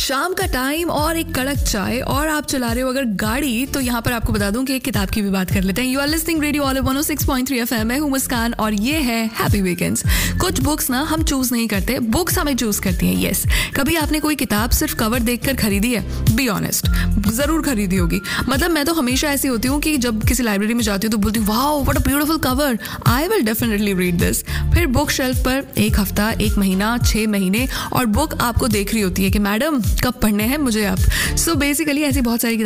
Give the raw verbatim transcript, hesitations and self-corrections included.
शाम का टाइम और एक कड़क चाय और आप चला रहे हो अगर गाड़ी, तो यहाँ पर आपको बता दूं कि एक किताब की भी बात कर लेते हैं। You are listening radio all one O six point three FM. मैं हूँ मुस्कान और ये है हैप्पी वीकेंड्स। कुछ बुक्स ना हम चूज नहीं करते, बुक्स हमें चूज करती हैं। यस, कभी आपने कोई किताब सिर्फ कवर देखकर खरीदी है? बी ऑनेस्ट, जरूर खरीदी होगी। मतलब मैं तो हमेशा ऐसी होती हूँ कि जब किसी लाइब्रेरी में जाती हूँ तो बोलती हूँ wow what a beautiful cover, I will definitely read this. फिर बुक शेल्फ पर एक हफ्ता, एक महीना, छह महीने और बुक आपको देख रही होती है कि मैडम कब पढ़ने हैं मुझे आप। सो बेसिकली ऐसी बहुत सारी